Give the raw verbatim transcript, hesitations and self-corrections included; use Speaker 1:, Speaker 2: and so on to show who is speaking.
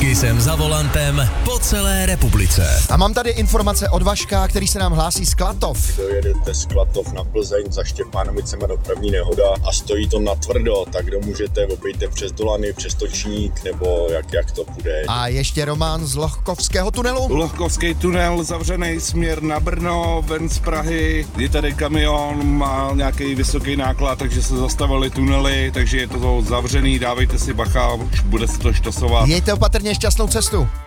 Speaker 1: Taky jsem za volantem po celé republice.
Speaker 2: A mám tady informace od Vaška, který se nám hlásí z Klatov.
Speaker 3: Dojedete z Klatov na Plzeň za Štěpánovicema dopravní nehoda a stojí to na tvrdo, tak kdo můžete, obejte přes Dolany, přes Točník, nebo jak, jak to bude.
Speaker 2: A ještě Roman z Lohkovského tunelu.
Speaker 4: Lohkovský tunel, zavřený směr na Brno, ven z Prahy. Je tady kamion, má nějaký vysoký náklad, takže se zastavily tunely, takže je to zavřený, dávejte si bacha, už bude se to štosovat.
Speaker 2: Mějte opatrně šťastnou cestu.